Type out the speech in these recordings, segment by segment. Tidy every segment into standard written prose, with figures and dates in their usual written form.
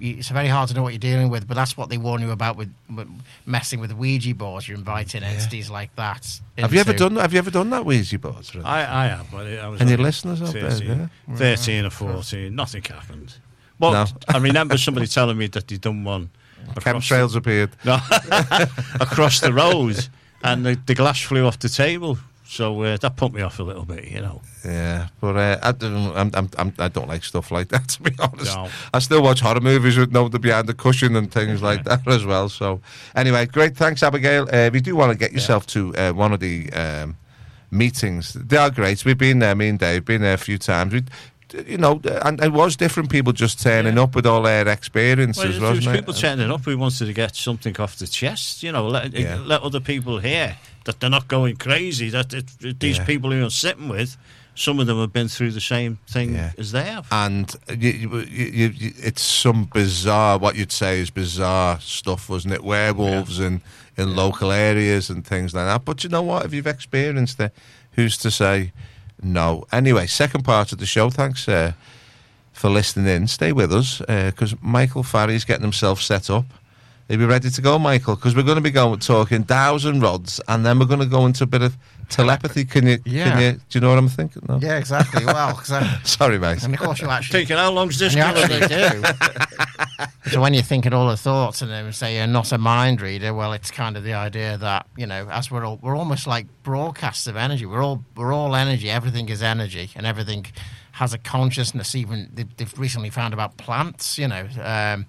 it's very hard to know what you're dealing with. But that's what they warn you about with messing with Ouija boards. You're inviting entities like that. Have you ever done that Ouija board? I have, but I was any listeners out 13, there? 13 or 14. Nothing happened. Well, No. I remember somebody telling me that they'd done one. Chemtrails appeared. No, across the road, and the glass flew off the table. So that put me off a little bit, Yeah, but I don't like stuff like that, to be honest. No. I still watch horror movies with nobody behind the cushion and things like that as well. So, anyway, great. Thanks, Abigail. If you do want to get yourself to one of the meetings, they are great. We've been there, me and Dave, been there a few times. And it was different people just turning up with all their experiences, Well, wasn't it? people turning up who wanted to get something off the chest, let other people hear that they're not going crazy, that these people who you're sitting with, some of them have been through the same thing as they have. And it's some bizarre, what you'd say is bizarre stuff, wasn't it? Werewolves in local areas and things like that. But you know what? If you've experienced it, who's to say no? Anyway, second part of the show. Thanks for listening in. Stay with us because Michael Farry's getting himself set up. Are you ready to go, Michael? Because we're going to be talking dowels and rods, and then we're going to go into a bit of telepathy. Can you? Do you know what I'm thinking? No? Yeah, exactly. Well, sorry, mate. And of course, you actually thinking, how long's this you going actually to do. So when you're thinking all the thoughts, and then say you're not a mind reader, well, it's kind of the idea that as we're almost like broadcasts of energy. We're all energy. Everything is energy, and everything has a consciousness. Even they've recently found about plants, having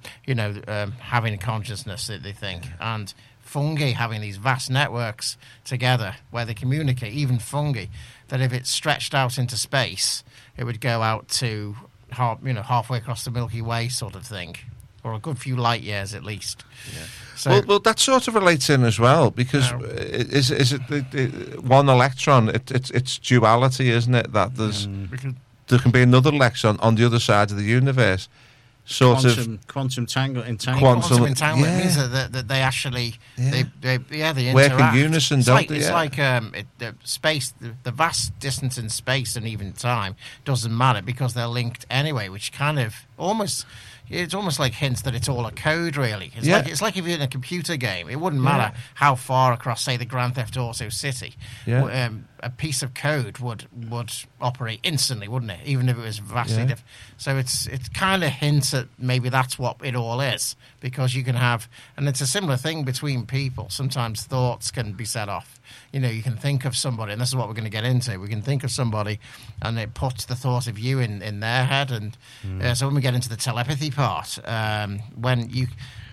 a consciousness that they think, and fungi having these vast networks together where they communicate. Even fungi, that if it's stretched out into space, it would go out to halfway across the Milky Way, sort of thing, or a good few light years at least. Yeah. So, well, that sort of relates in as well because is it the one electron? It's duality, isn't it? That there can be another electron on the other side of the universe. Quantum entanglement. Quantum entanglement means that they actually they interact. Work in unison, don't they? It's like the space, the vast distance in space and even time doesn't matter because they're linked anyway, which kind of it's almost like hints that it's all a code, really. It's like if you're in a computer game, it wouldn't matter how far across, say, the Grand Theft Auto City. Yeah. A piece of code would operate instantly, wouldn't it? Even if it was vastly different. So it's kind of hints at maybe that's what it all is, because you can have, and it's a similar thing between people. Sometimes thoughts can be set off. You can think of somebody, and this is what we're going to get into. We can think of somebody, and it puts the thought of you in their head. And so when we get into the telepathy part, apparently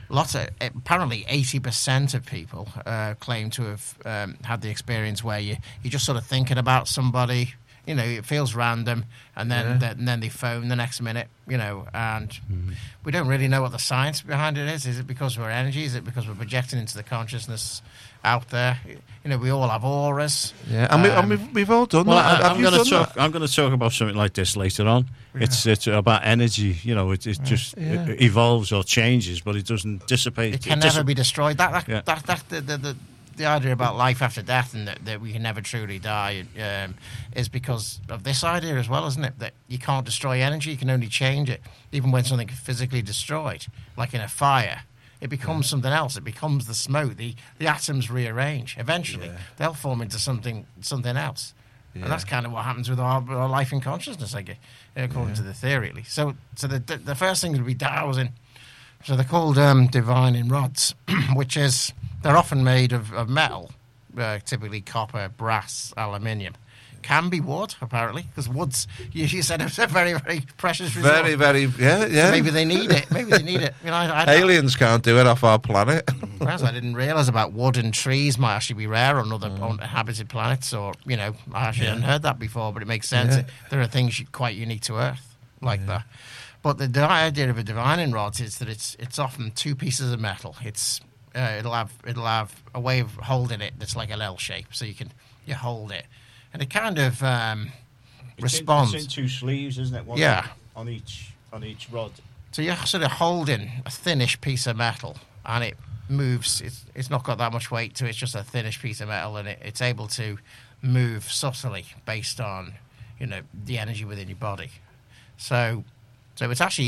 80% of people claim to have had the experience where you're just sort of thinking about somebody. It feels random, and then they phone the next minute. And we don't really know what the science behind it is. Is it because we're energy? Is it because we're projecting into the consciousness out there? We all have auras. Yeah, and we've all done that. I'm going to talk about something like this later on. Yeah. It's about energy. It just it evolves or changes, but it doesn't dissipate. It can never be destroyed. The idea about life after death and that we can never truly die is because of this idea as well, isn't it? That you can't destroy energy, you can only change it. Even when something is physically destroyed, like in a fire, it becomes something else. It becomes the smoke. The atoms rearrange. Eventually, they'll form into something else. Yeah. And that's kind of what happens with our life and consciousness, I guess, according to the theory, at least. So the first thing would be dowsing. So they're called divining rods, which is... They're often made of metal, typically copper, brass, aluminium. Can be wood, apparently, because wood's, you said, it's a very, very precious resource. Very, very, yeah. So maybe they need it. Aliens can't do it off our planet. Whereas I didn't realise about wood and trees might actually be rare on other inhabited planets, or, I actually hadn't heard that before, but it makes sense. Yeah. There are things quite unique to Earth like that. But the idea of a divining rod is that it's often two pieces of metal. It'll have a way of holding it that's like an L shape, so you hold it, and it kind of responds. It's in two sleeves, isn't it? One on each rod. So you're sort of holding a thinnish piece of metal, and it moves. It's not got that much weight to it. It's just a thinnish piece of metal, and it's able to move subtly based on the energy within your body. So it's actually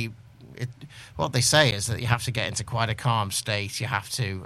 what they say is that you have to get into quite a calm state. You have to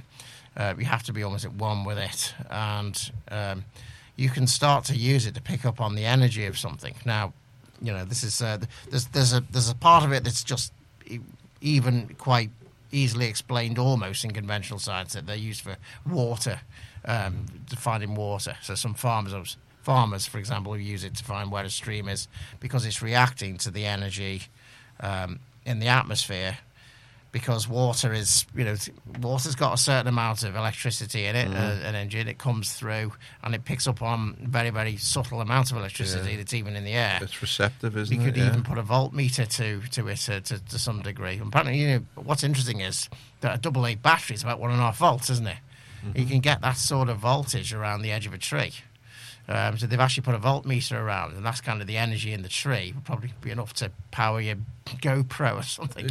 be almost at one with it, and you can start to use it to pick up on the energy of something. Now, this is there's a part of it that's just even quite easily explained almost in conventional science, that they're used for water, to finding water. So some farmers, for example, who use it to find where a stream is because it's reacting to the energy in the atmosphere. Because water's got a certain amount of electricity in it, and energy, and it comes through, and it picks up on very, very subtle amounts of electricity that's even in the air. It's receptive, isn't it? You could even put a voltmeter to it to some degree. And apparently, what's interesting is that a AA battery is about 1.5 volts, isn't it? Mm-hmm. You can get that sort of voltage around the edge of a tree. So they've actually put a voltmeter around, and that's kind of the energy in the tree. Would probably be enough to power your GoPro or something,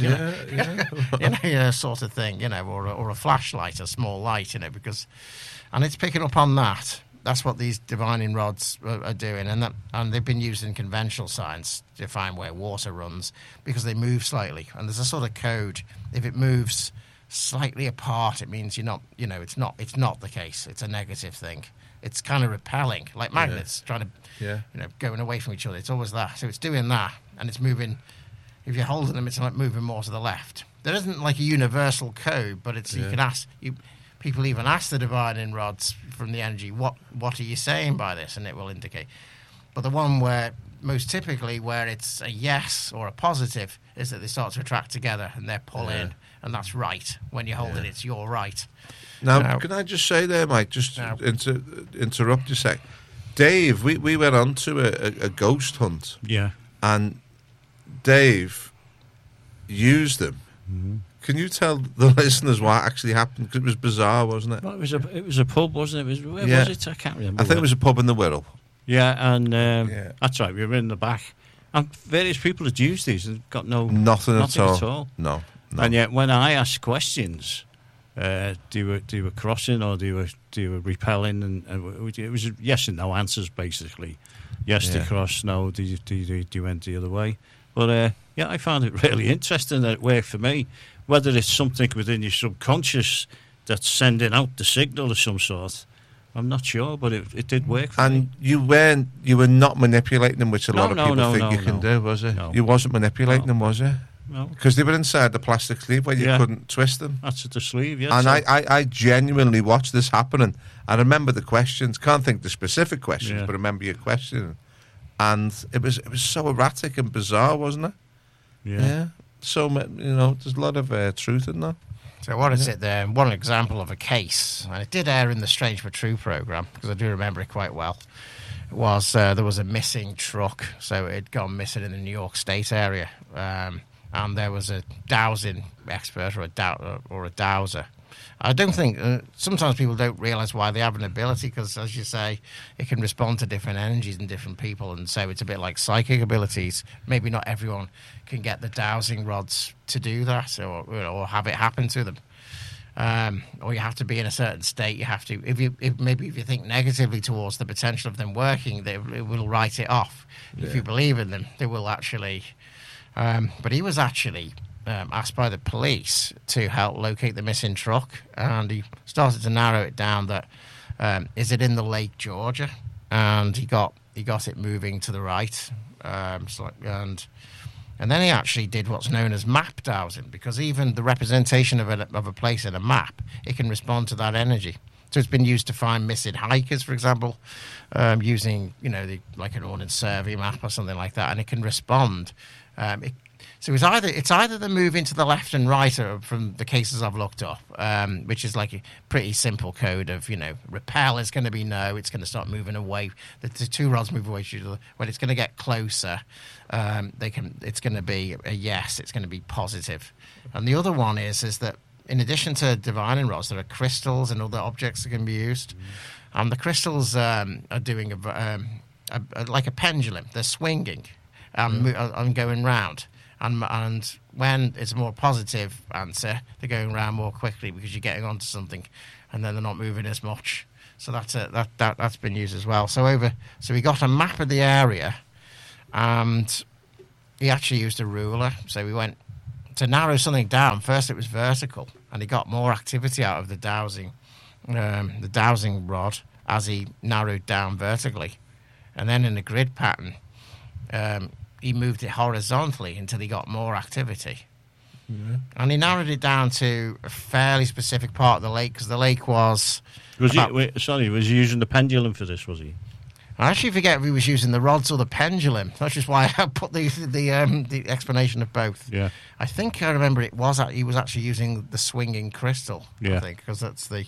sort of thing, or a flashlight, a small light, and it's picking up on that. That's what these divining rods are doing, and they've been used in conventional science to find where water runs because they move slightly, and there's a sort of code. If it moves slightly apart, it means you're not, it's not the case. It's a negative thing. It's kind of repelling, like magnets trying to, going away from each other. It's always that. So it's doing that, and it's moving. If you're holding them, it's like moving more to the left. There isn't like a universal code, but it's you can ask. People even ask the divining rods from the energy, what are you saying by this, and it will indicate. But the one where most typically where it's a yes or a positive is that they start to attract together and they're pulling, and that's right. When you hold it, it's you're right. Now, can I just say there, Mike, interrupt you a sec. Dave, we went on to a ghost hunt. Yeah. And Dave used them. Mm-hmm. Can you tell the listeners what actually happened? Because it was bizarre, wasn't it? Well, it was a pub, wasn't it? Where was it? I can't remember. I think it was a pub in the Wirral. Yeah, and that's right. We were in the back. And various people had used these and got nothing at all. No. And yet when I asked questions... do you were crossing or do you were repelling, and it was yes and no answers basically. Yes to cross, no. Do you went the other way? But I found it really interesting that it worked for me. Whether it's something within your subconscious that's sending out the signal of some sort, I'm not sure, but it did work for me. And you were not manipulating them, which a lot of people think you can do, was it? No. You wasn't manipulating them, was it? No. Because they were inside the plastic sleeve where you couldn't twist them. That's the sleeve, yes. And I genuinely watched this happening. I remember the questions. Can't think the specific questions, but remember your question. And it was so erratic and bizarre, wasn't it? Yeah. So, there's a lot of truth in that. So what is it there? One example of a case, and it did air in the Strange but True programme, because I do remember it quite well, was there was a missing truck. So it had gone missing in the New York State area. And there was a dowsing expert or a dowser. I don't think... sometimes people don't realise why they have an ability, because, as you say, it can respond to different energies in different people, and so it's a bit like psychic abilities. Maybe not everyone can get the dowsing rods to do that or have it happen to them. Or you have to be in a certain state. You have to... If you think negatively towards the potential of them working, it will write it off. Yeah. If you believe in them, they will actually... but he was actually asked by the police to help locate the missing truck, and he started to narrow it down that is it in the Lake Georgia, and he got it moving to the right, and then he actually did what's known as map dowsing, because even the representation of a place in a map, it can respond to that energy. So it's been used to find missing hikers, for example, using like an ordnance survey map or something like that, and it can respond. So it's either the moving to the left and right from the cases I've looked up, which is like a pretty simple code of, repel is going to be no, it's going to start moving away. The two rods move away from each other. When it's going to get closer, it's going to be a yes, it's going to be positive. And the other one is that in addition to divining rods, there are crystals and other objects that can be used. And the crystals are doing like a pendulum. They're swinging and going round. And when it's a more positive answer, they're going around more quickly because you're getting onto something, and then they're not moving as much. So that's been used as well. So we got a map of the area, and he actually used a ruler. So we went to narrow something down, first it was vertical, and he got more activity out of the dowsing rod as he narrowed down vertically. And then in the grid pattern, he moved it horizontally until he got more activity. Yeah. And he narrowed it down to a fairly specific part of the lake, because the lake was... was he using the pendulum for this, was he? I actually forget if he was using the rods or the pendulum. That's just why I put the explanation of both. Yeah. I think I remember he was actually using the swinging crystal. Yeah. I think, because that's the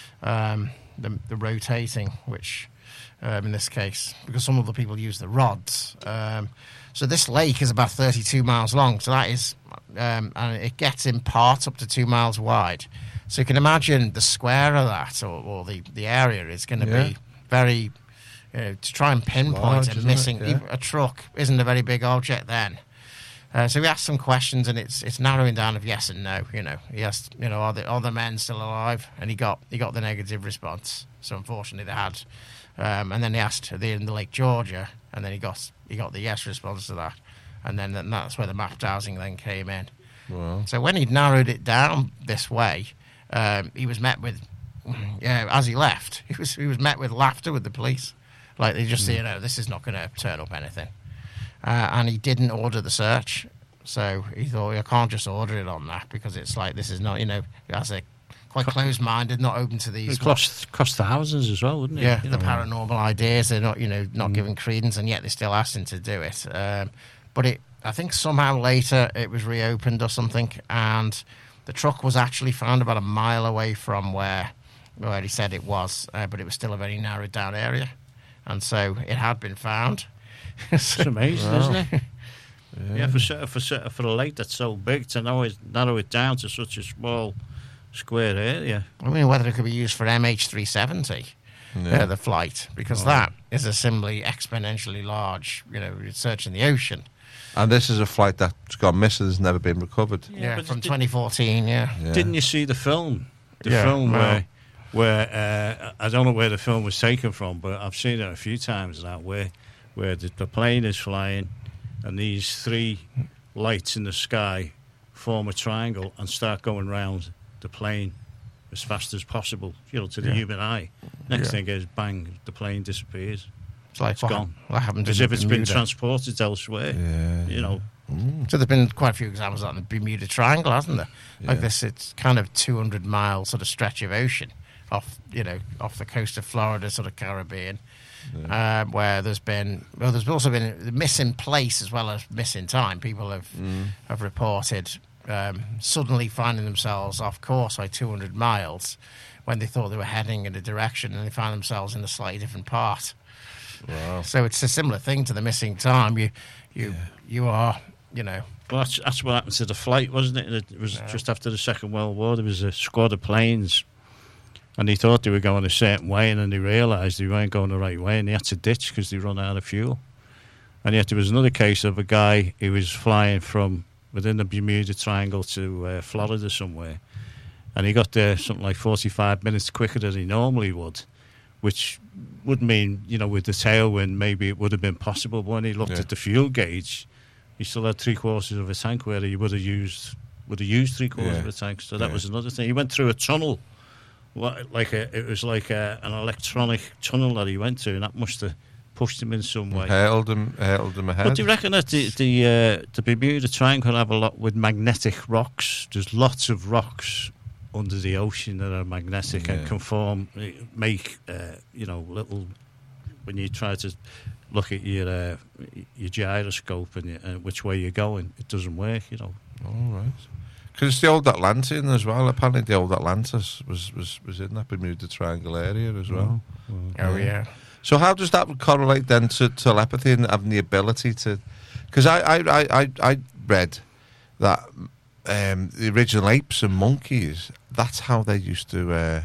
rotating, which in this case, because some other people use the rods. So this lake is about 32 miles long. So that is, and it gets in part up to 2 miles wide. So you can imagine the square of that, or the area is going to be very. To try and pinpoint a missing a truck isn't a very big object then. So we asked some questions, and it's narrowing down of yes and no. He asked, are the men still alive? And he got the negative response. So unfortunately they had. And then he asked in the Lake Georgia, and then he got the yes response to that. And then that's where the map dowsing then came in. Wow. So when he'd narrowed it down this way, he was met with, as he left, he was met with laughter with the police. Like, they just say, this is not going to turn up anything. And he didn't order the search. So he thought, I can't just order it on that, because it's like, this is not, as a quite closed-minded, not open to these. It cost thousands as well, wouldn't it? Yeah, the paranormal ideas, they're not, not giving credence, and yet they still asked him to do it. But I think somehow later it was reopened or something, and the truck was actually found about a mile away from where he said it was, but it was still a very narrowed down area. And so it had been found. It's amazing, isn't it? Yeah, for a lake that's so big, to narrow it down to such a small square area. I mean, whether it could be used for MH370, the flight, because that is a similarly exponentially large, search in the ocean. And this is a flight that's gone missing, has never been recovered. Yeah, from 2014, Didn't you see the film? The film where I don't know where the film was taken from, but I've seen it a few times now, where the plane is flying and these three lights in the sky form a triangle and start going round the plane as fast as possible, to the human eye. Next thing is, bang, the plane disappears. It's gone. What happened as if it's been transported elsewhere. So there's been quite a few examples like the Bermuda Triangle, hasn't there? Like this, it's kind of 200-mile sort of stretch of ocean off the coast of Florida, sort of Caribbean, where there's also been missing place as well as missing time. People have reported suddenly finding themselves off course by 200 miles when they thought they were heading in a direction, and they found themselves in a slightly different part. Wow. So it's a similar thing to the missing time. You are. Well, that's what happened to the flight, wasn't it? It was just after the Second World War. There was a squad of planes, and they thought they were going a certain way, and then they realised they weren't going the right way, and they had to ditch because they run out of fuel. And yet there was another case of a guy who was flying from within the Bermuda Triangle to Florida somewhere, and he got there something like 45 minutes quicker than he normally would, which would mean, with the tailwind, maybe it would have been possible. But when he looked at the fuel gauge, he still had 3/4 of a tank where he would have used 3/4 of a tank. So that was another thing. He went through a tunnel, it was like an electronic tunnel that he went to, and that must have pushed him in some way. Held him ahead. But do you reckon that the Bermuda Triangle have a lot with magnetic rocks? There's lots of rocks under the ocean that are magnetic and can make little, when you try to look at your gyroscope and which way you're going, it doesn't work, All right. Because it's the old Atlantean as well. Apparently the old Atlantis was in that Bermuda Triangle area as well. Oh, yeah. So how does that correlate then to telepathy and having the ability to... Because I read that the original apes and monkeys, that's how they used to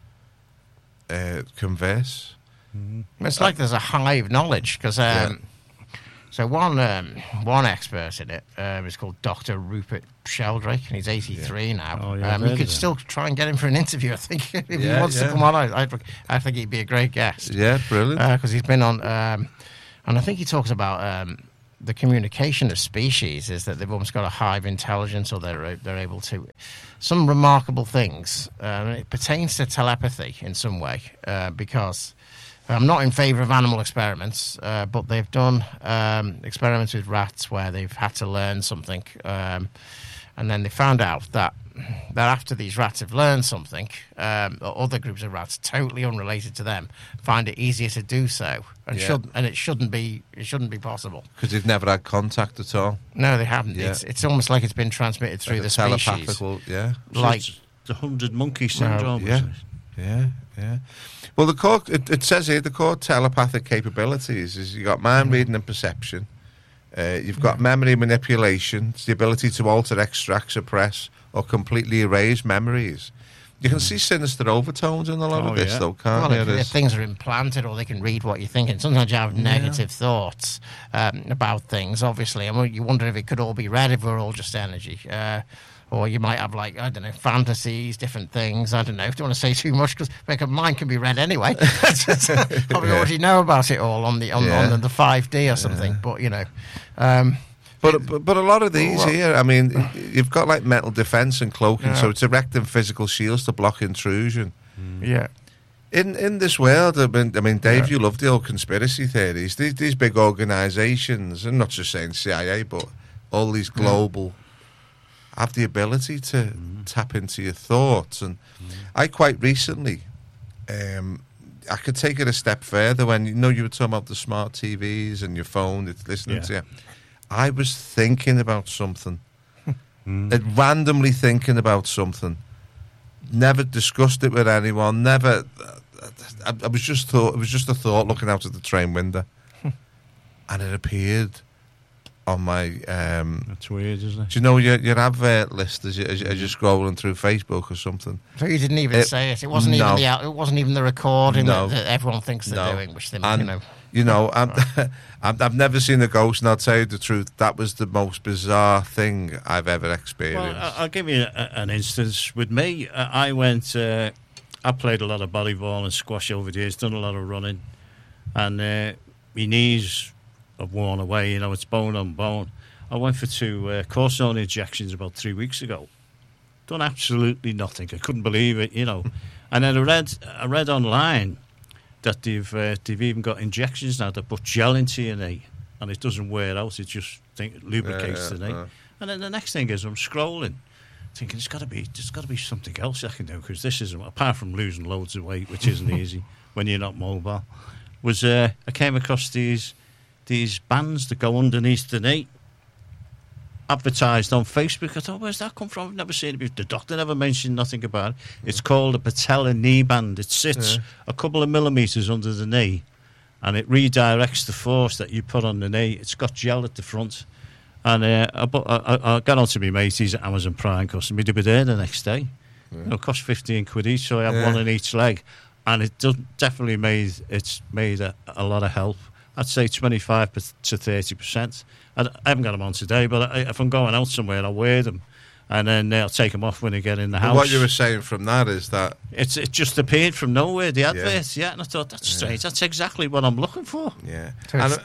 converse. Mm-hmm. It's like there's a hive knowledge, because so one expert in it is called Dr. Rupert Sheldrake, and he's 83 now. You could still try and get him for an interview, I think, if he wants to come on. I think he'd be a great guest. Yeah, brilliant. Because he's been on, and I think he talks about the communication of species is that they've almost got a hive intelligence, or they're able to some remarkable things. It pertains to telepathy in some way, because I'm not in favour of animal experiments, but they've done experiments with rats where they've had to learn something, and then they found out that after these rats have learned something, other groups of rats totally unrelated to them find it easier to do so, and it shouldn't be possible because they've never had contact at all. No, they haven't. Yeah. It's almost like it's been transmitted through the species. Yeah, like the 100 monkey syndrome. Yeah. Well, it says here the core telepathic capabilities is you got mind reading and perception. You've got memory manipulation. It's the ability to alter, extract, suppress, or completely erase memories. You can see sinister overtones in a lot of this, though, can't you? If things are implanted, or they can read what you're thinking. Sometimes you have negative thoughts about things, obviously, and you wonder if it could all be read, if we're all just energy. Or you might have, like, I don't know, fantasies, different things. I don't know. Don't want to say too much because mine can be read anyway. Probably already know about it all on the 5D or something. But you know, but a lot of these here, I mean, you've got like metal defense and cloaking, so it's erecting physical shields to block intrusion. Yeah. In this world, I mean, Dave, you love the old conspiracy theories. These big organisations, and not just saying CIA, but all these global. Have the ability to tap into your thoughts. And I quite recently, I could take it a step further when, you were talking about the smart TVs and your phone, it's listening to you. I was thinking about something, randomly thinking about something, never discussed it with anyone, never, it was just a thought looking out of the train window. And it appeared on my that's weird, isn't it? Do you know your advert list as you're scrolling through Facebook or something? So you didn't even say it. It wasn't even the recording that everyone thinks they're doing, which they I've never seen a ghost, and I'll tell you the truth, that was the most bizarre thing I've ever experienced. Well, I'll give you an instance. With me, I played a lot of volleyball and squash over the years, done a lot of running, and my knees have worn away, it's bone on bone. I went for 2 cortisone injections about 3 weeks ago. Done absolutely nothing. I couldn't believe it, And then I read online that they've even got injections now that put gel into your knee, and it doesn't wear out. It just lubricates the knee. And then the next thing is I'm scrolling, thinking there's got to be something else I can do, because this isn't, apart from losing loads of weight, which isn't easy when you're not mobile. I came across these bands that go underneath the knee, advertised on Facebook. I thought, where's that come from? I've never seen it before. The doctor never mentioned nothing about it. It's called a patella knee band. It sits a couple of millimetres under the knee, and it redirects the force that you put on the knee. It's got gel at the front. And I got on to my mate, he's at Amazon Prime customer. He'd be there the next day. It cost 15 quid each, so I have one on each leg. And it definitely made a lot of help. I'd say 25 to 30%. I haven't got them on today, but if I'm going out somewhere, I'll wear them, and then I'll take them off when I get in the house. What you were saying from that is that it just appeared from nowhere, the advert, and I thought, that's strange. That's exactly what I'm looking for. Yeah, so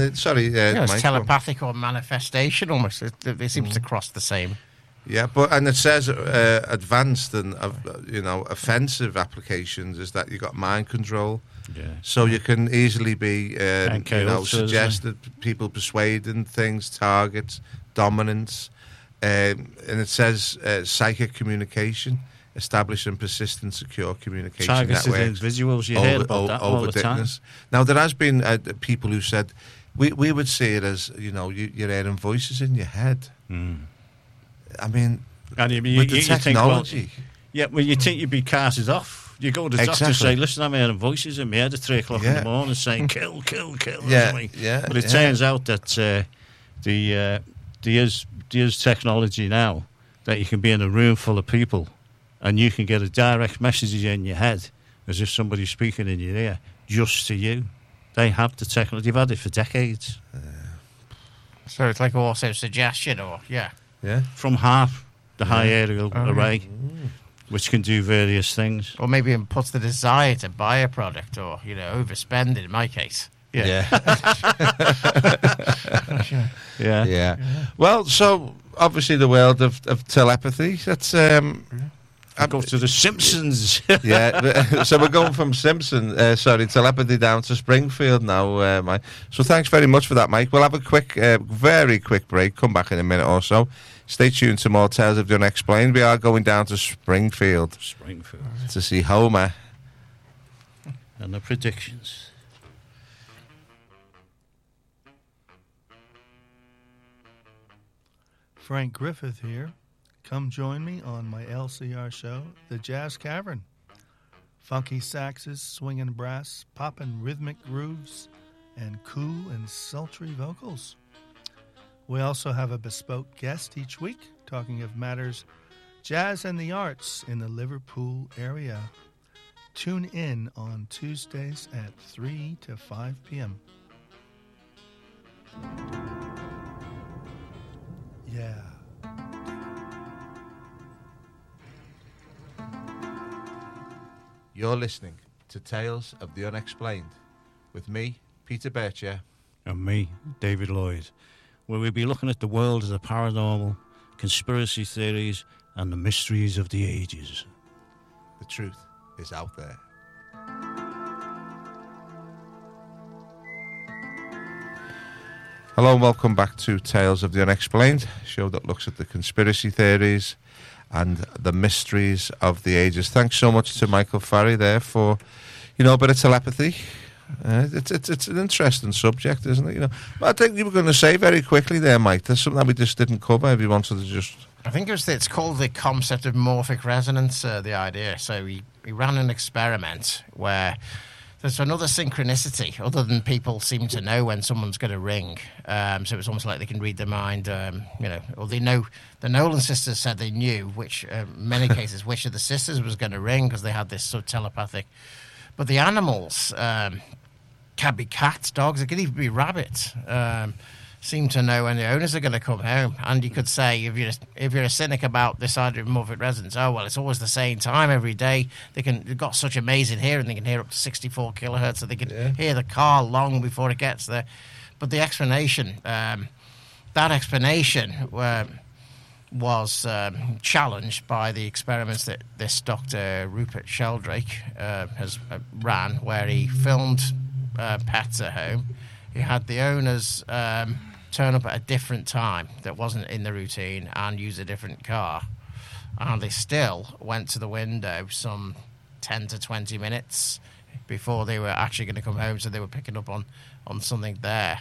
it's telepathic or manifestation almost. It seems to cross the same. Yeah, and it says advanced and offensive applications is that you got mind control. Yeah. So you can easily be, suggested, people persuading things, targets, dominance, and it says psychic communication, establishing persistent, secure communication targeted networks. Individuals, you hear about that all the time. Now there has been people who said we would see it as you're hearing voices in your head. I mean, with the technology. You think you'd be carted off. You go to the doctor and say, listen, I'm hearing voices in my head at 3 o'clock in the morning saying, kill. But it turns out that there's technology now that you can be in a room full of people and you can get a direct message in your head as if somebody's speaking in your ear just to you. They have the technology. They've had it for decades. So it's like also suggestion from half the high aerial array. Which can do various things. Or maybe it puts the desire to buy a product or, overspend it in my case. Yeah. Yeah. Well, so obviously the world of telepathy. That's I go to the Simpsons. So we're going from telepathy down to Springfield now, Mike. So thanks very much for that, Mike. We'll have a quick, very quick break. Come back in a minute or so. Stay tuned to more Tales of the Unexplained. We are going down to Springfield to see Homer and the predictions. Frank Griffith here. Come join me on my LCR show, The Jazz Cavern. Funky saxes, swinging brass, popping rhythmic grooves, and cool and sultry vocals. We also have a bespoke guest each week talking of matters jazz and the arts in the Liverpool area. Tune in on Tuesdays at 3 to 5 p.m. Yeah. You're listening to Tales of the Unexplained with me, Peter Bircher. And me, David Lloyd, where we'll be looking at the world of the paranormal, conspiracy theories, and the mysteries of the ages. The truth is out there. Hello and welcome back to Tales of the Unexplained, a show that looks at the conspiracy theories and the mysteries of the ages. Thanks so much to Michael Farry there for, a bit of telepathy. It's an interesting subject, isn't it? But I think you were going to say very quickly there, Mike. There's something that we just didn't cover. If you wanted to just, I think it's called the concept of morphic resonance. The idea. So he ran an experiment where there's another synchronicity other than people seem to know when someone's going to ring. So it's almost like they can read their mind, or they know. The Nolan sisters said they knew which, many cases, which of the sisters was going to ring because they had this sort of telepathic. But the animals can be cats, dogs, it could even be rabbits. Seem to know when the owners are going to come home. And you could say, if you're a cynic about this idea of morphic resonance, it's always the same time every day. They've got such amazing hearing, they can hear up to 64 kilohertz, so they can hear the car long before it gets there. But the explanation, was challenged by the experiments that this Dr. Rupert Sheldrake has ran, where he filmed pets at home. He had the owners turn up at a different time that wasn't in the routine and use a different car. And they still went to the window some 10 to 20 minutes before they were actually going to come home, so they were picking up on something there.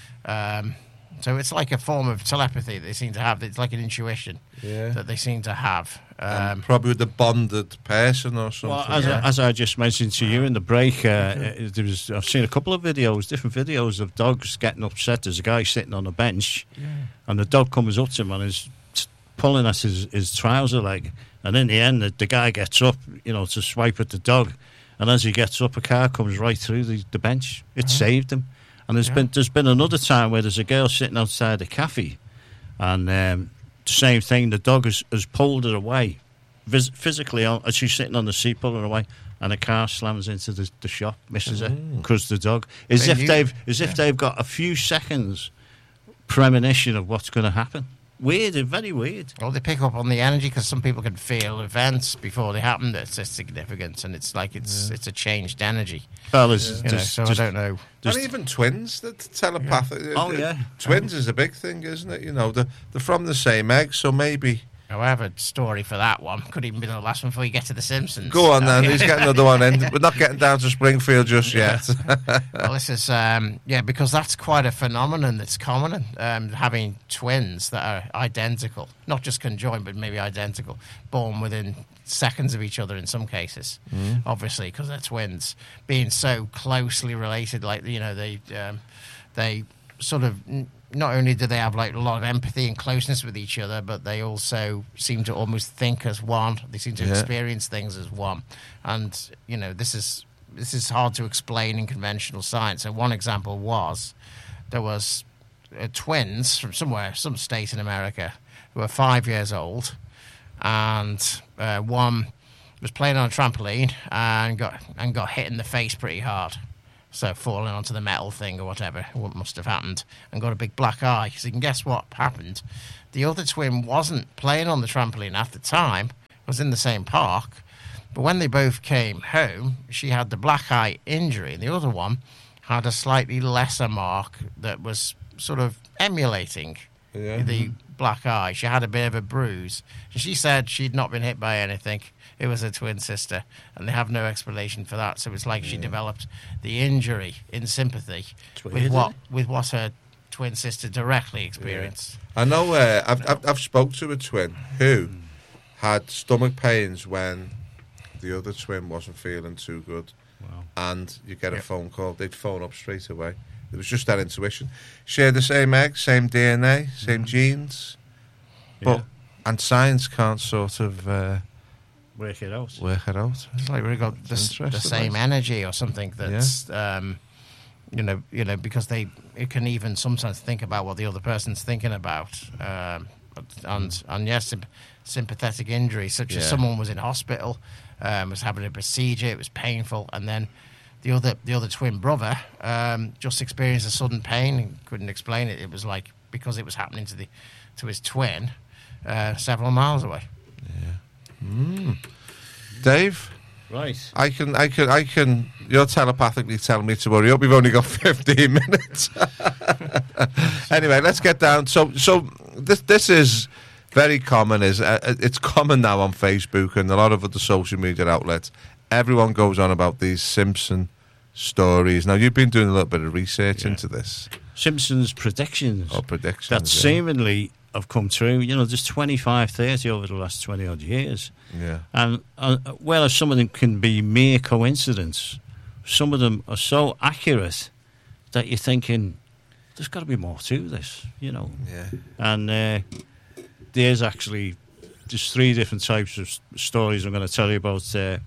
So it's like a form of telepathy that they seem to have. It's like an intuition that they seem to have. Probably with a bonded person or something. Well, as I just mentioned to you in the break, I've seen a couple of videos, different videos of dogs getting upset. There's a guy sitting on a bench, and the dog comes up to him and is pulling at his trouser leg. And in the end, the guy gets up, to swipe at the dog. And as he gets up, a car comes right through the bench. It saved him. And there's been another time where there's a girl sitting outside a cafe, and the same thing. The dog has pulled her away, physically, as she's sitting on the seat, pulling her away, and a car slams into the shop, misses her because the dog. As if they've got a few seconds premonition of what's going to happen. Weird, very weird. Well, they pick up on the energy because some people can feel events before they happen that's significant, and it's like it's a changed energy. Well, so I don't know. And even twins, that telepathic. Twins is a big thing, isn't it? They're from the same egg, so maybe. I have a story for that one. Could even be the last one before you get to The Simpsons. Go on then. He's getting another one in. We're not getting down to Springfield just yet. Well, this is because that's quite a phenomenon that's common. Having twins that are identical, not just conjoined, but maybe identical, born within seconds of each other in some cases. Obviously, because they're twins, being so closely related, like they sort of. Not only do they have like a lot of empathy and closeness with each other, but they also seem to almost think as one. They seem to experience things as one. And this is hard to explain in conventional science. So one example was there was twins from some state in America, who were 5 years old, and one was playing on a trampoline and got hit in the face pretty hard. So falling onto the metal thing or whatever, what must have happened, and got a big black eye. So you can guess what happened. The other twin wasn't playing on the trampoline at the time, was in the same park, but when they both came home, she had the black eye injury, and the other one had a slightly lesser mark that was sort of emulating the black eye. She had a bit of a bruise. She said she'd not been hit by anything. It was her twin sister, and they have no explanation for that. So it's like she developed the injury in sympathy with what her twin sister directly experienced. I know. I've spoke to a twin who had stomach pains when the other twin wasn't feeling too good, and you get a phone call. They'd phone up straight away. It was just that intuition. Share the same egg, same DNA, same genes, and science can't sort of work it out. It's like we've got the same energy or something. That's because it can even sometimes think about what the other person's thinking about, and yes, sympathetic injury, such as someone was in hospital, was having a procedure, it was painful, and then the other twin brother just experienced a sudden pain and couldn't explain it. It was like because it was happening to his twin several miles away. Dave, right? I can. You're telepathically telling me to hurry up. We've only got 15 minutes. Anyway, let's get down. So this is very common. It's common now on Facebook and a lot of other social media outlets. Everyone goes on about these Simpson stories. Now, you've been doing a little bit of research into this. Simpsons predictions. Predictions. That seemingly have come true. There's 25, 30 over the last 20-odd years. Yeah. And whereas some of them can be mere coincidence, some of them are so accurate that you're thinking, there's got to be more to this, Yeah. And there's actually just 3 different types of stories I'm going to tell you about.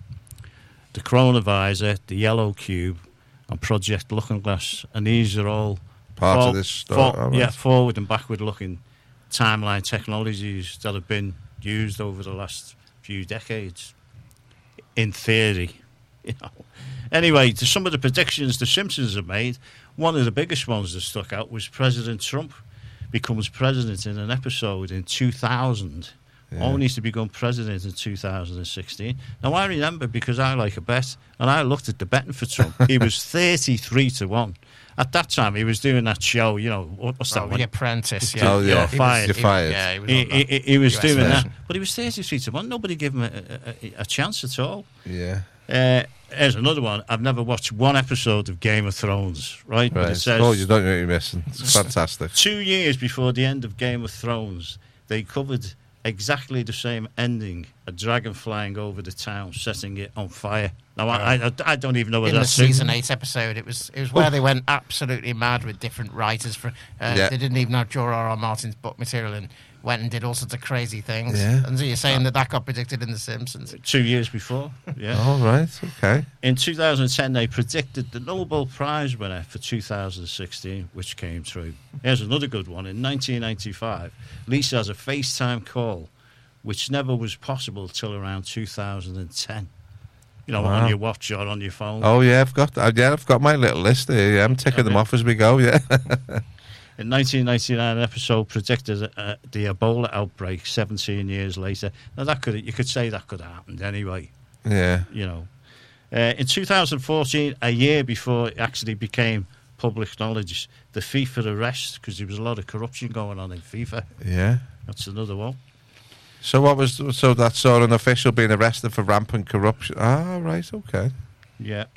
The Coronavisor, the Yellow Cube, and Project Looking Glass, and these are all part of this story. Forward and backward looking timeline technologies that have been used over the last few decades. In theory, Anyway, to some of the predictions the Simpsons have made, one of the biggest ones that stuck out was President Trump becomes president in an episode in 2000. Only to become president in 2016. Now, I remember because I like a bet, and I looked at the betting for Trump. He was 33-1. At that time, he was doing that show, what's that one? The Apprentice, You're fired. You're fired. He was doing that. But he was 33-1. Nobody gave him a chance at all. Yeah. Here's another one. I've never watched one episode of Game of Thrones, right? But it says, you don't know what you're missing. It's fantastic. 2 years before the end of Game of Thrones, they covered exactly the same ending, a dragon flying over the town, setting it on fire. Now, I don't even know whether that's in the season 8 episode. It was where they went absolutely mad with different writers. They didn't even have George R.R. Martin's book material and went and did all sorts of crazy things. Yeah. And so you're saying that got predicted in The Simpsons? 2 years before, yeah. All right, okay. In 2010, they predicted the Nobel Prize winner for 2016, which came true. Here's another good one. In 1995, Lisa has a FaceTime call, which never was possible till around 2010. On your watch or on your phone. Oh, yeah, I've got my little list here. Yeah, I'm ticking them off as we go, yeah. In 1999, an episode predicted the Ebola outbreak 17 years later. Now, you could say that could have happened anyway. Yeah. In 2014, a year before it actually became public knowledge, the FIFA arrest, because there was a lot of corruption going on in FIFA. Yeah. That's another one. So that saw an official being arrested for rampant corruption. Ah, right, okay. Yeah.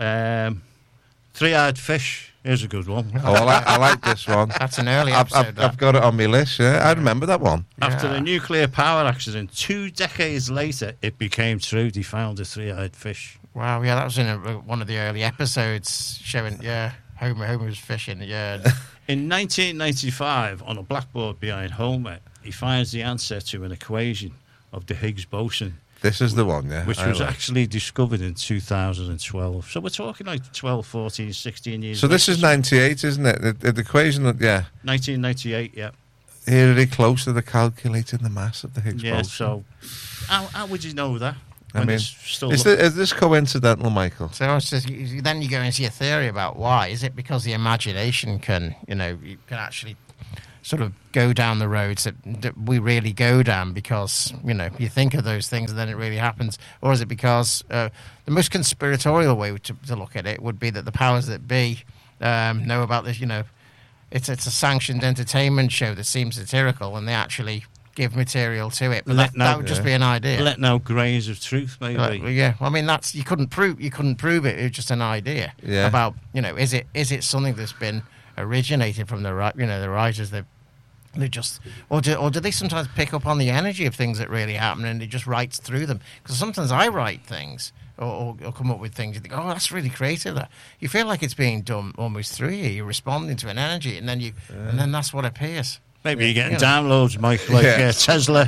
Three-eyed fish. Here's a good one. Oh, I like this one. That's an early episode. I've got it on my list, yeah. I remember that one. After the nuclear power accident, 2 decades later, it became true. They found a three-eyed fish. Wow, yeah, that was in one of the early episodes showing, Homer was fishing, yeah. In 1995, on a blackboard behind Homer, he finds the answer to an equation of the Higgs boson. This is the one, yeah. Which was actually discovered in 2012. So we're talking like 12, 14, 16 years So this is 98, isn't it? The equation, 1998, yeah. Eerily close to the calculating the mass of the Higgs boson. Yeah, so how would you know that? I mean, is this coincidental, Michael? So it's just, then you go into your theory about why. Is it because the imagination can, you can actually sort of go down the roads that we really go down because, you think of those things and then it really happens? Or is it because the most conspiratorial way to look at it would be that the powers that be know about this, it's a sanctioned entertainment show that seems satirical and they actually give material to it, but that would just be an idea. Let no grains of truth, maybe. Yeah, well, I mean, that's you couldn't prove it. It was just an idea about is it something that's been originated from the writers that they just or do they sometimes pick up on the energy of things that really happen and it just writes through them? Because sometimes I write things or come up with things you think, oh, that's really creative. You feel like it's being done almost through you. You're responding to an energy, and then that's what appears. Maybe you're getting downloads, Mike, like Tesla.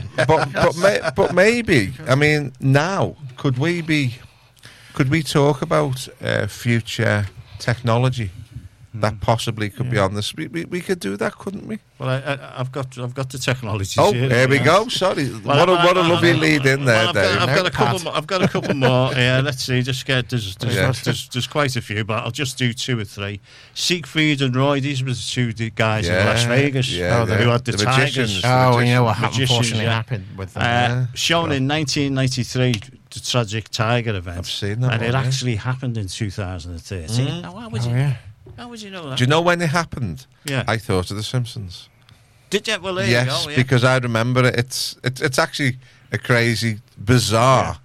But maybe, I mean, now could we talk about future technology that possibly could be on this? We could do that, couldn't we? Well, I've got the technology. Oh, here we go. Sorry, what a lovely lead in there, Dave. I've got a couple more. Yeah, let's see. There's quite a few, but I'll just do 2 or 3. Siegfried and Roy. These were the 2 guys in Las Vegas who had the tigers. Oh, you know what unfortunately happened with them. Shown in 1993, the tragic tiger event. I've seen that, and it actually happened in 2013. Now, how would you know that? Do you know when it happened? Yeah. I thought of The Simpsons. Did you? Well, there you go. Yeah. Because I remember it. It's actually a crazy, bizarre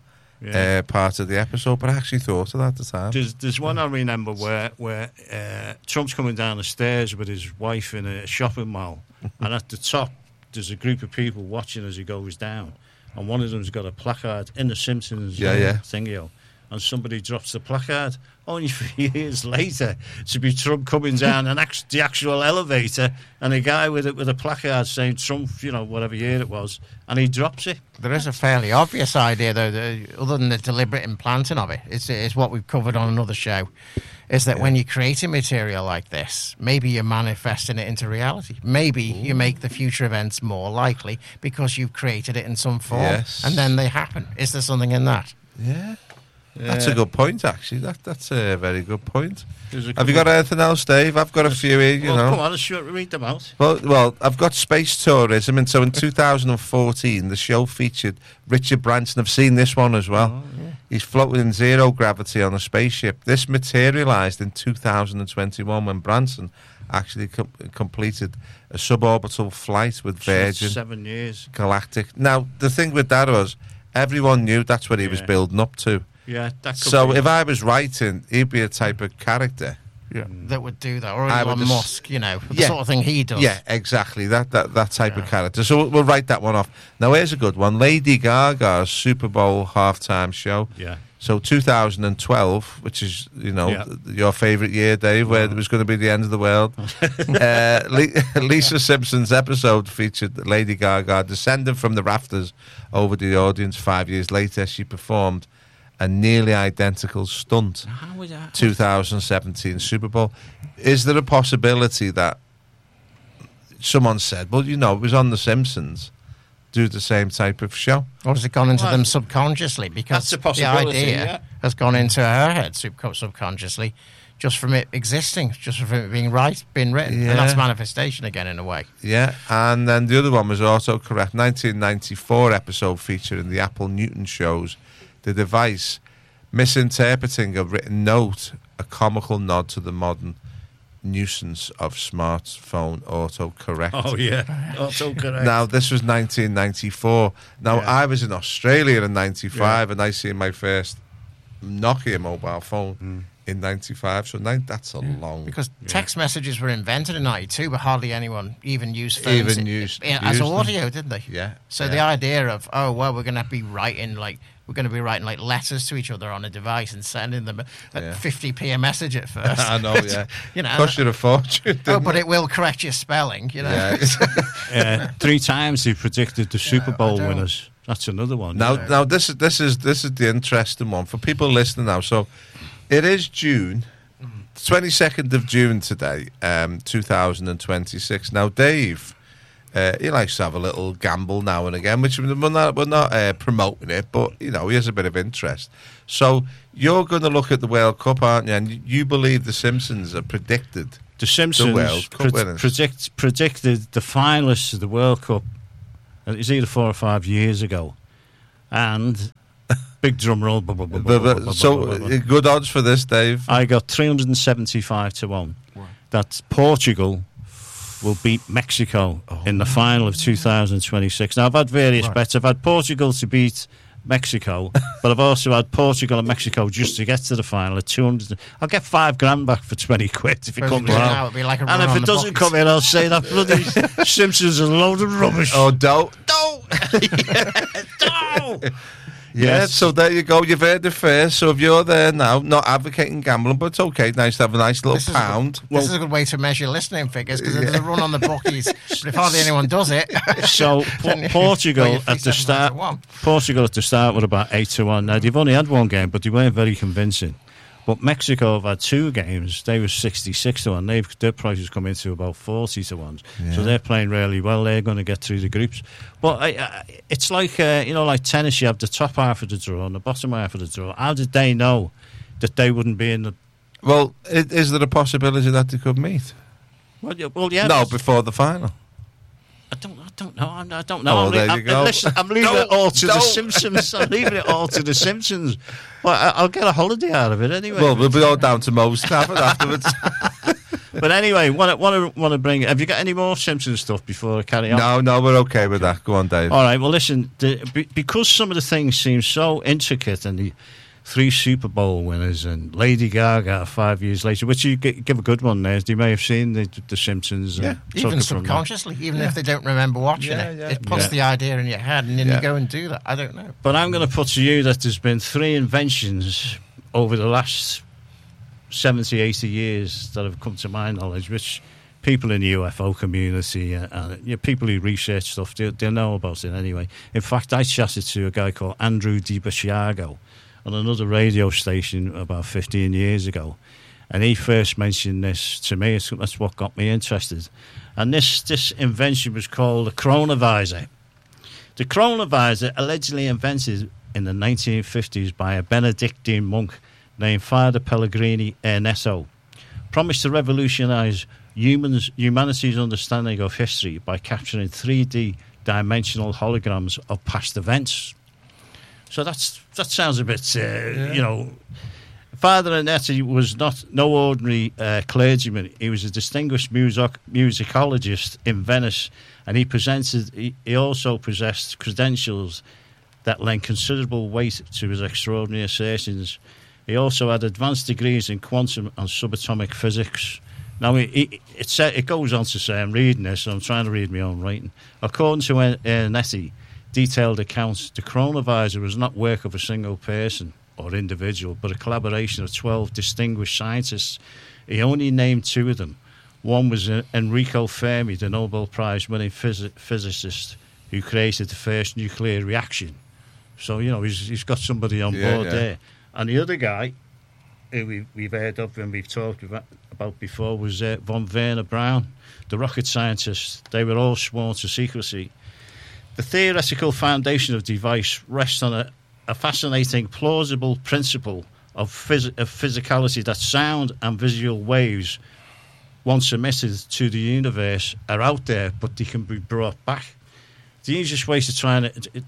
part of the episode, but I actually thought of that at the time. There's one I remember where Trump's coming down the stairs with his wife in a shopping mall, and at the top there's a group of people watching as he goes down, and one of them's got a placard in The Simpsons thingy, and somebody drops the placard. Only for years later to be Trump coming down the actual elevator and a guy with a placard saying Trump, whatever year it was, and he drops it. There is a fairly obvious idea, though, other than the deliberate implanting of it. It's what we've covered on another show, is that when you create a material like this, maybe you're manifesting it into reality. Maybe you make the future events more likely because you've created it in some form, and then they happen. Is there something in that? Yeah. That's a good point, actually. That's a very good point. Have you got anything else, Dave? I've got a few here, Come on, read them out. Well, I've got space tourism, and so in 2014, the show featured Richard Branson. I've seen this one as well. Oh, yeah. He's floating in zero gravity on a spaceship. This materialised in 2021 when Branson actually completed a suborbital flight with Virgin. 7 years. Galactic. Now, the thing with that was, everyone knew that's what he was building up to. Yeah, so if I was writing, he'd be a type of character that would do that, or Elon Musk, the sort of thing he does. Yeah, exactly, that type of character. So we'll write that one off. Now here's a good one: Lady Gaga's Super Bowl halftime show. Yeah. So 2012, which is your favourite year, Dave, where it was going to be the end of the world. Lisa Simpson's episode featured Lady Gaga descending from the rafters over the audience. 5 years later, she performed a nearly identical stunt. 2017 Super Bowl. Is there a possibility that someone said, well, it was on The Simpsons, do the same type of show? Or has it gone into them subconsciously? Because the idea has gone into her head subconsciously, just from it existing, just from it being written. And that's manifestation again, in a way. Yeah, and then the other one was also correct. 1994 episode featuring the Apple Newton shows the device misinterpreting a written note, a comical nod to the modern nuisance of smartphone autocorrect. Oh, yeah, autocorrect. Now, this was 1994. Now, I was in Australia in 95, and I seen my first Nokia mobile phone in 95, so that's a long... Because text messages were invented in 92, but hardly anyone even used phones as audio, didn't they? Yeah. So the idea of, we're going to be writing letters to each other on a device and sending them at 50p a message at first. I know, yeah. Cost you a fortune, but it will correct your spelling, Yeah. 3 times he predicted the Super Bowl winners. That's another one. Now this is the interesting one for people listening now. So it is June, 22nd of June today, 2026. Now, Dave, He likes to have a little gamble now and again, which we're not promoting it, but he has a bit of interest. So you're going to look at the World Cup, aren't you? And you believe the Simpsons are predicted. The Simpsons predicted the finalists of the World Cup. It was either 4 or 5 years ago, and big drum roll. So good odds for this, Dave. I got 375 to 1 that Portugal will beat Mexico in the final of 2026. Now, I've had various bets. I've had Portugal to beat Mexico, but I've also had Portugal and Mexico just to get to the final at 200. I'll get $5,000 back for 20 quid if it comes out. Like and if it doesn't come in, I'll say that bloody Simpsons is a load of rubbish. Oh, don't. Yes. So there you go. You've heard it first. So if you're there now, not advocating gambling, but it's okay. Nice to have a nice little pound. This is a good way to measure listening figures, because there's a run on the bookies, but if hardly anyone does it. So Portugal at the start were about 8 to 1. Now they've only had one game, but they weren't very convincing. But Mexico have had 2 games. They were 66 to 1. Their prices come into about 40 to 1. Yeah. So they're playing really well. They're going to get through the groups. But it's like like tennis. You have the top half of the draw and the bottom half of the draw. How did they know that they wouldn't be in the? Well, is there a possibility that they could meet? Well, yeah. No, before the final. I don't know. I don't know. Oh, there you go. Listen, I'm leaving it all to the Simpsons. I'm leaving it all to the Simpsons. Well, I'll get a holiday out of it anyway. Well, we'll be all down to Moe's Tavern afterwards. But anyway, want to bring. Have you got any more Simpsons stuff before I carry on? No, we're okay with that. Go on, Dave. All right. Well, listen. Because some of the things seem so intricate, and the 3 Super Bowl winners and Lady Gaga 5 years later, which you give a good one there. You may have seen the Simpsons. Yeah, even subconsciously, even if they don't remember watching it. It puts the idea in your head, and then you go and do that. I don't know. But I'm going to put to you that there's been 3 inventions over the last 70, 80 years that have come to my knowledge, which people in the UFO community and people who research stuff, they know about it anyway. In fact, I chatted to a guy called Andrew DiBasciago on another radio station about 15 years ago, and he first mentioned this to me. That's what got me interested. And this invention was called the chronovisor. The chronovisor, allegedly invented in the 1950s by a Benedictine monk named Father Pellegrini Ernesto, promised to revolutionise humanity's understanding of history by capturing 3D dimensional holograms of past events. So that sounds a bit, Father Ernesto was no ordinary clergyman. He was a distinguished musicologist in Venice, and he also possessed credentials that lent considerable weight to his extraordinary assertions. He also had advanced degrees in quantum and subatomic physics. Now, it goes on to say, I'm reading this, so I'm trying to read my own writing. According to Ernesto, detailed accounts, the chronovisor was not work of a single person or individual, but a collaboration of 12 distinguished scientists. He only named 2 of them. One was Enrico Fermi, the Nobel Prize-winning physicist who created the first nuclear reaction. So, he's got somebody on board there. And the other guy, who we've heard of and we've talked about before, was von Werner Braun, the rocket scientist. They were all sworn to secrecy. The theoretical foundation of the device rests on a fascinating, plausible principle of physicality that sound and visual waves, once emitted to the universe, are out there, but they can be brought back. The easiest way to try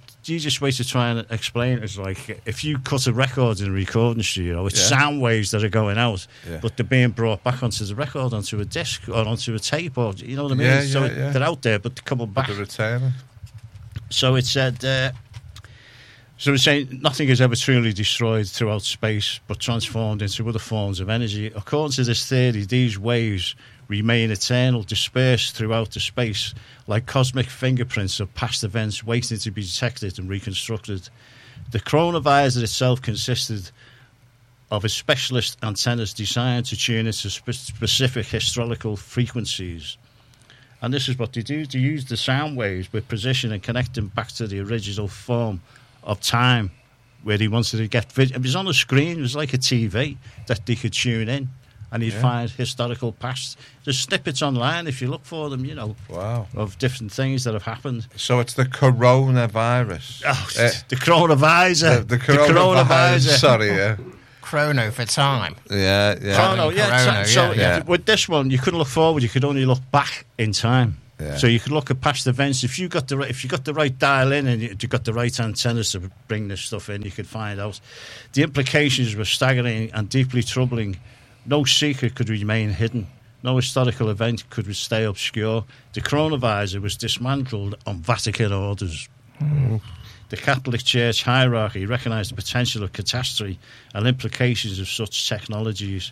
and explain it is like if you cut a record in a recording studio, it's sound waves that are going out, but they're being brought back onto the record, onto a disc, or onto a tape, or you know what I mean? They're out there, but they're coming back. They're returning. So it said, so it's saying nothing is ever truly destroyed throughout space, but transformed into other forms of energy. According to this theory, these waves remain eternal, dispersed throughout the space, like cosmic fingerprints of past events waiting to be detected and reconstructed. The chronovisor itself consisted of a specialist antennas designed to tune into specific historical frequencies. And this is what they do. They use the sound waves with precision and connect them back to the original form of time where he wanted to get... It was on the screen. It was like a TV that they could tune in. and you'd find historical past. There's snippets online if you look for them, of different things that have happened. So it's the coronavirus. The coronavirus. The coronavirus. Sorry, yeah. Chrono for time. Yeah. Chrono, So with this one, you couldn't look forward. You could only look back in time. Yeah. So you could look at past events. If you got the right dial in and you got the right antennas to bring this stuff in, you could find out. The implications were staggering and deeply troubling. No secret could remain hidden. No historical event could stay obscure. The coronavirus was dismantled on Vatican orders. The Catholic Church hierarchy recognised the potential of catastrophe and implications of such technologies.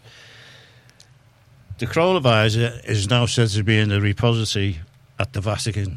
The coronavirus is now said to be in the repository at the Vatican.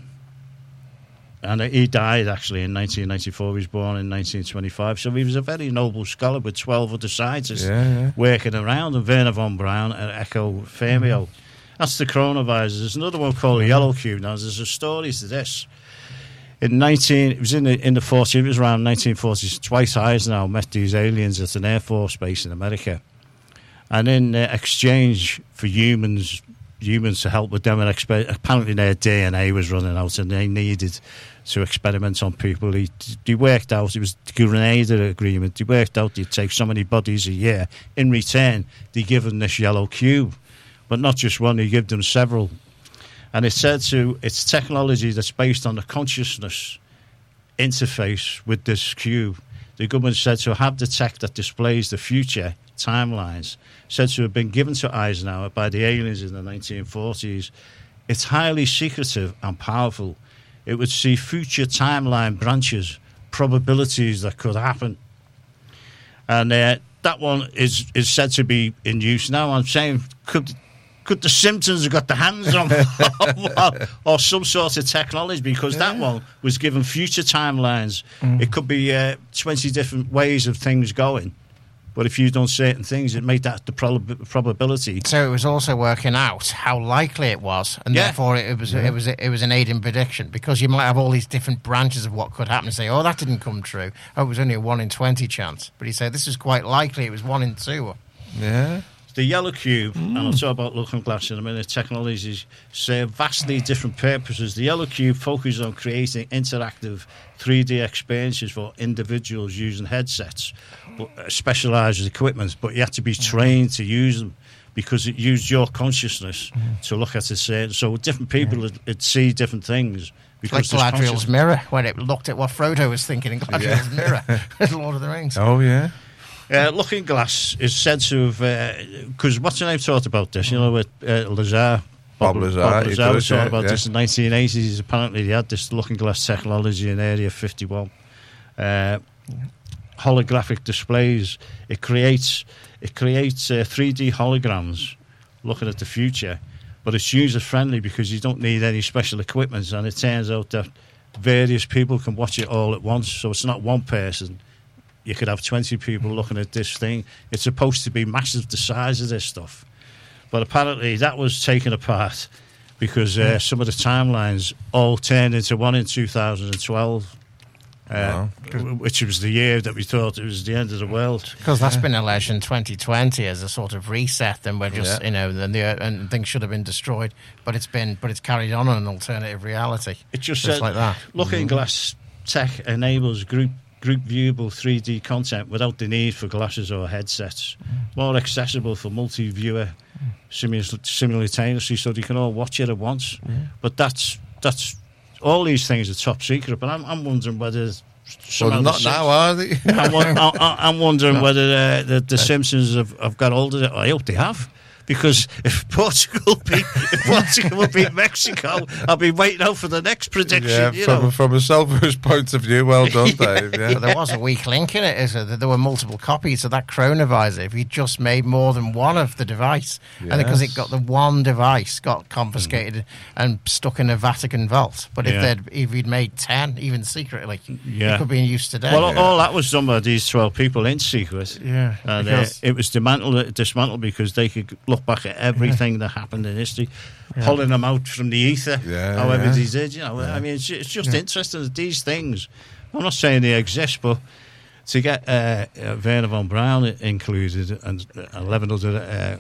And he died, actually, in 1994. He was born in 1925. So he was a very noble scholar with 12 other scientists working around, and Werner von Braun and Echo Fermio. That's the coronavirus. There's another one called the Yellow Cube. Now, there's a story to this. It was in the 40s. It was around 1940s. Dwight Eisenhower met these aliens at an Air Force base in America. And in exchange for humans to help with them, and apparently their DNA was running out and they needed to experiment on people. He worked out, it was the Grenada Agreement, he worked out they'd take so many bodies a year. In return, they give them this yellow cube. But not just one, he gave them several. And it's technology that's based on the consciousness interface with this cube. The government said to have the tech that displays the future timelines, said to have been given to Eisenhower by the aliens in the 1940s. It's highly secretive and powerful. It would see future timeline branches, probabilities that could happen. And that one is said to be in use now. I'm saying, could the Simpsons have got their hands on or some sort of technology? Because that one was given future timelines. It could be 20 different ways of things going. But if you've done certain things, it made that the probability. So it was also working out how likely it was, and therefore it was an aiding prediction, because you might have all these different branches of what could happen and say, oh, that didn't come true. Oh, it was only a 1 in 20 chance. But he said this is quite likely. It was 1 in 2. Yeah. The Yellow Cube, and I'll talk about looking glass in a minute, technologies serve vastly different purposes. The Yellow Cube focuses on creating interactive 3D experiences for individuals using headsets, specialised equipment, but you have to be trained to use them because it used your consciousness to look at it. So different people would see different things. Like Galadriel's mirror, when it looked at what Frodo was thinking in Galadriel's mirror, Lord of the Rings. Oh, yeah. Looking Glass is said to have, because what's your name talked about this, with Lazar. Bob Lazar was talking about this in the 1980s. Apparently, they had this Looking Glass technology in Area 51. Holographic displays. It creates 3D holograms looking at the future, but it's user friendly because you don't need any special equipment. And it turns out that various people can watch it all at once, so it's not one person. You could have 20 people looking at this thing. It's supposed to be massive, the size of this stuff. But apparently that was taken apart because some of the timelines all turned into one in 2012, which was the year that we thought it was the end of the world. Because that's been alleged in 2020 as a sort of reset, and we're just, and things should have been destroyed. But it's carried on an alternative reality. It just like that. Looking Glass tech enables group viewable 3D content without the need for glasses or headsets. More accessible for multi-viewer simultaneously, so they can all watch it at once. But that's all these things are top secret. But I'm wondering whether. Well, not now, are they? I'm wondering whether the Simpsons have got hold of it. I hope they have. Because if Portugal beat Mexico, I'll be waiting out for the next prediction. From a selfish point of view, well done, Dave. Yeah. There was a weak link in it, is it? There were multiple copies of that coronavirus. If you just made more than one of the device, and because it got the one device got confiscated and stuck in a Vatican vault. But if he'd made 10, even secretly, it could be in use today. Well, all that was done by these 12 people in secret. Yeah, and it was dismantled because they could look back at everything that happened in history, pulling them out from the ether, however they did. I mean, it's just interesting that these things, I'm not saying they exist, but to get Werner von Braun included and 11 other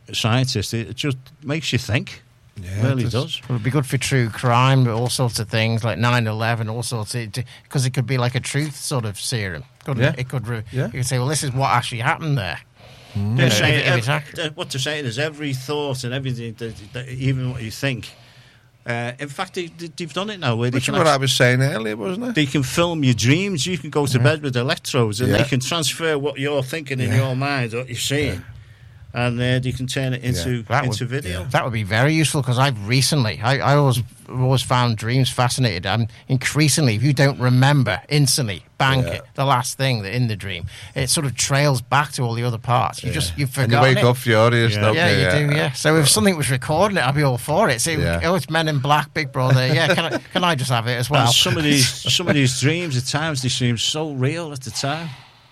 scientist, it just makes you think. Yeah, it really does. It would be good for true crime, all sorts of things like 9/11, all sorts of, because it could be like a truth sort of serum, couldn't it? It could. You could say, well, this is what actually happened there. They're saying, what they're saying is every thought and everything, that even what you think. In fact, they've done it now. Which is what I was saying earlier, wasn't it? They can film your dreams. You can go to bed with electrodes, and they can transfer what you're thinking in your mind, what you're seeing. And they can turn it into video. That would be very useful, because I've recently, I always found dreams fascinating. Increasingly, if you don't remember instantly, the last thing in the dream, it sort of trails back to all the other parts. You've forgotten. And you wake up furious. You do. So if something was recording it, I'd be all for it. It's Men in Black, Big Brother. Yeah, can I just have it as well? And some of these dreams, at times, they seem so real at the time.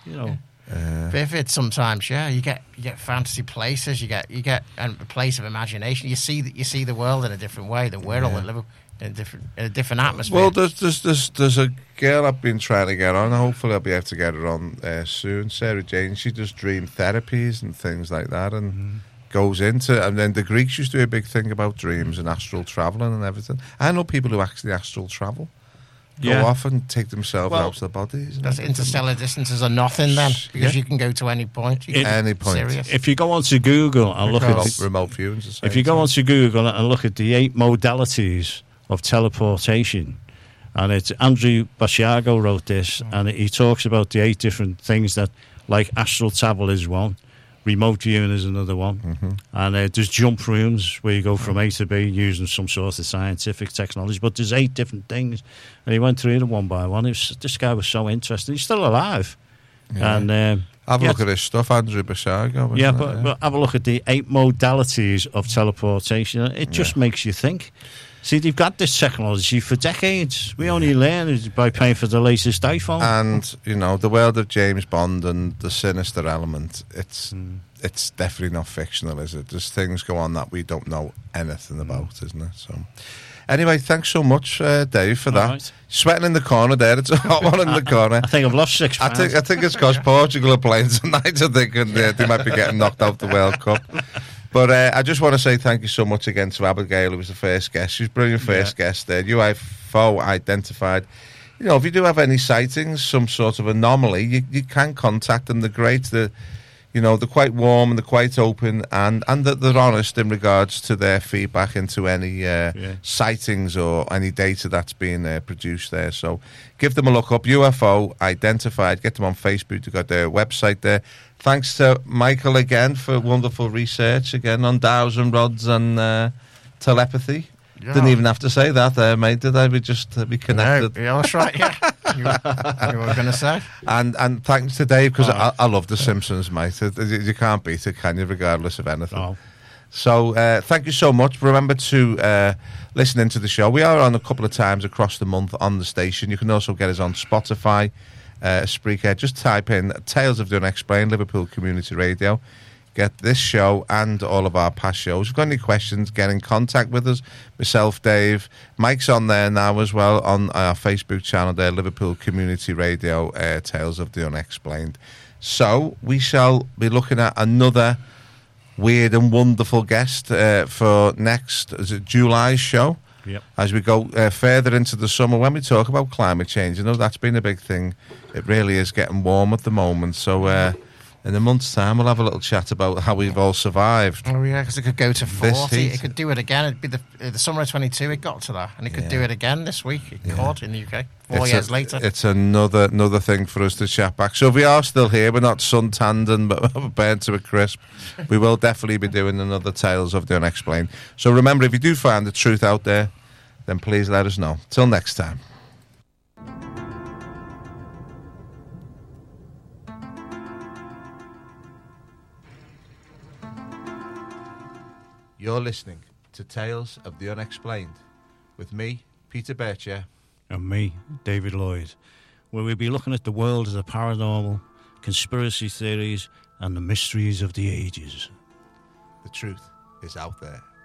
Vivid sometimes. You get fantasy places. You get a place of imagination. You see the world in a different way. The world that live in a different atmosphere. Well, there's a girl I've been trying to get on. Hopefully, I'll be able to get her on soon. Sarah Jane. She does dream therapies and things like that, and goes into. And then the Greeks used to do a big thing about dreams and astral traveling and everything. I know people who actually astral travel. Go off and take themselves out of their bodies. That's interstellar distances are nothing then, because you can go to any point. Any point. Serious. If you go onto Google and look at remote viewing, if you go onto Google and look at the 8 modalities of teleportation, and it's Andrew Basiago wrote this, and he talks about the 8 different things that, like astral travel is one. Remote viewing is another one. And there's jump rooms where you go from A to B using some sort of scientific technology. But there's 8 different things. And he went through them one by one. This guy was so interesting. He's still alive. Yeah. And have a look at his stuff, Andrew Basiago. But have a look at the 8 modalities of teleportation. It just makes you think. See, they've got this technology for decades. We only learn it by paying for the latest iPhone. And, the world of James Bond and the sinister element, it's definitely not fictional, is it? There's things go on that we don't know anything about, isn't it? So, anyway, thanks so much, Dave, for that. Right. Sweating in the corner there. It's a hot one in the corner. I think I've lost 6 pounds. I think it's because Portugal are playing tonight, I think, and they might be getting knocked out the World Cup. But I just want to say thank you so much again to Abigail, who was the first guest. She was a brilliant first guest there. UFO identified. If you do have any sightings, some sort of anomaly, you can contact them. They're great. They're quite warm and they're quite open, and they're honest in regards to their feedback into any sightings or any data that's being produced there. So give them a look up. UFO identified. Get them on Facebook. They've got their website there. Thanks to Michael again for wonderful research again on dowsing rods and telepathy. Yeah. Didn't even have to say that there, mate, did I? We connected. No, yeah, that's right, yeah. you were going to say. And thanks to Dave, because I love The Simpsons, mate. You can't beat it, can you, regardless of anything? Oh. So thank you so much. Remember to listen into the show. We are on a couple of times across the month on the station. You can also get us on Spotify, Spreaker. Just type in Tales of the Unexplained, Liverpool Community Radio. Get this show and all of our past shows. If you've got any questions, get in contact with us. Myself, Dave. Mike's on there now as well on our Facebook channel there, Liverpool Community Radio, Tales of the Unexplained. So we shall be looking at another weird and wonderful guest for next July's show. Yep. As we go further into the summer, when we talk about climate change, that's been a big thing. It really is getting warm at the moment. So in a month's time, we'll have a little chat about how we've all survived. Oh, yeah, because it could go to 40. It could do it again. It'd be the summer of 22, it got to that. And it could do it again this week. It could in the UK. 4 years later. It's another thing for us to chat back. So if we are still here, we're not sun-tanned and burnt to a crisp. We will definitely be doing another Tales of the Unexplained. So remember, if you do find the truth out there, then please let us know. Till next time. You're listening to Tales of the Unexplained with me, Peter Bircher. And me, David Lloyd, where we'll be looking at the world of the paranormal, conspiracy theories, and the mysteries of the ages. The truth is out there.